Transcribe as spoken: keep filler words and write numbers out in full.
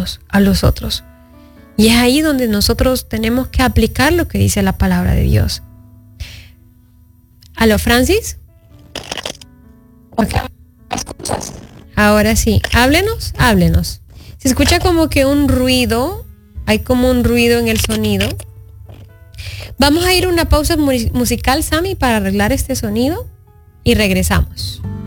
unos a los otros. Y es ahí donde nosotros tenemos que aplicar lo que dice la palabra de Dios. ¿Aló, Francis? Ok. Ahora sí, háblenos, háblenos. Se escucha como que un ruido, hay como un ruido en el sonido. Vamos a ir a una pausa musical, Sammy, para arreglar este sonido y regresamos.